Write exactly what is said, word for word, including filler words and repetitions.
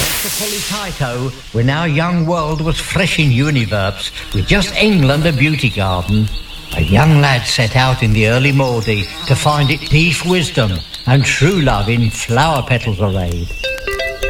Taito, when our young world was fresh in universe, with just England a beauty garden, a young lad set out in the early Maudie to find it deep wisdom and true love in flower petals arrayed.